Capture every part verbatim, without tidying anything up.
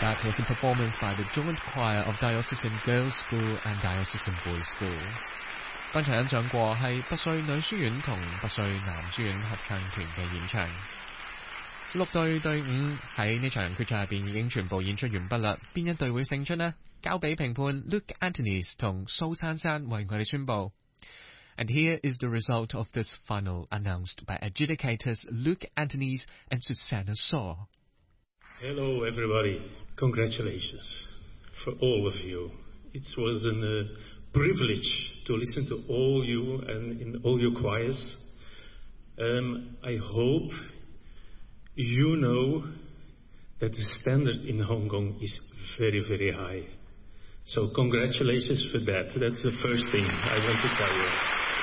That was a performance by the joint choir of Diocesan Girls' School and Diocesan Boys' School. 剛才欣賞過係拔萃女書院同拔萃男書院合唱團嘅演唱。六隊隊伍喺呢場決賽入邊已經全部演出完畢啦，邊一隊會勝出呢？交俾評判 Luke Anthony's 同蘇珊珊為我哋宣佈。And here is the result of this final announced by adjudicators Luke Anthony's and Susanna Saw. Hello everybody, congratulations for all of you. It was a uh, privilege to listen to all you and in all your choirs. Um, I hope you know that the standard in Hong Kong is very, very high. So congratulations for that. That's the first thing I want to tell you.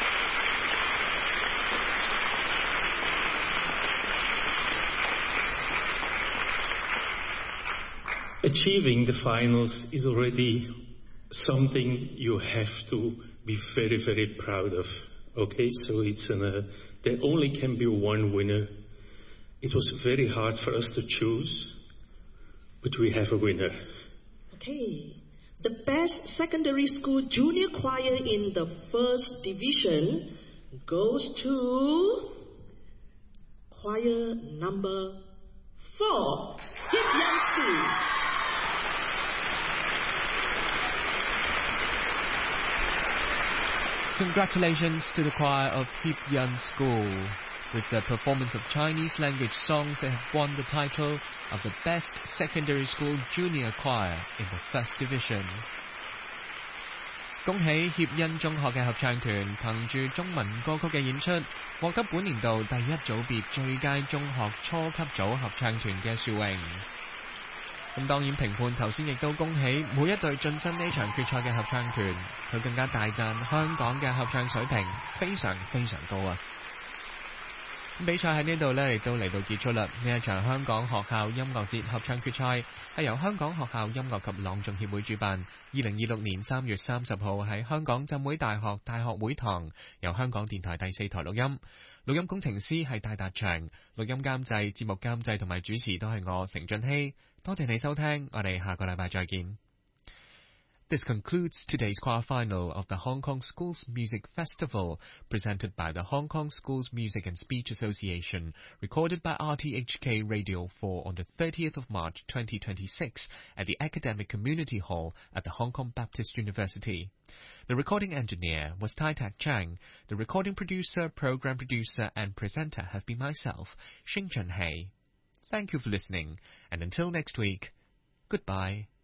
Achieving the finals is already something you have to be very, very proud of. Okay, so it's an, uh, there only can be one winner. It was very hard for us to choose, but we have a winner. Okay, the best secondary school junior choir in the first division goes to choir number four, Hip Young School. Congratulations to the choir of Hip Yun School. With the performance of Chinese language songs, they have won the title of the Best Secondary School Junior Choir in the First Division. 恭喜協恩中學嘅合唱團憑住中文歌曲嘅演出，獲得本年度第一組別最佳中學初級組合唱團嘅殊榮。咁當然評判頭先亦都恭喜每一隊晉身呢場決賽嘅合唱團，佢更加大讚香港嘅合唱水平非常非常高啊！比賽喺呢度呢亦都嚟到結束啦。呢一場香港學校音樂節合唱決賽係由香港學校音樂及朗誦協會主辦，二零二六年三月三十號喺香港浸會大學大學會堂，由香港電台第四台錄音。錄音工程師係戴達祥，錄音監製、節目監製同埋主持都係我成俊熙。多謝你收聽，我哋下個禮拜再見。This concludes today's quarterfinal of the Hong Kong Schools Music Festival, presented by the Hong Kong Schools Music and Speech Association, recorded by R T H K Radio four on the thirtieth of March twenty twenty-six at the Academic Community Hall at the Hong Kong Baptist University. The recording engineer was Tai Tak Chang. The recording producer, program producer, and presenter have been myself, Xing Chunhei. Thank you for listening, and until next week, goodbye.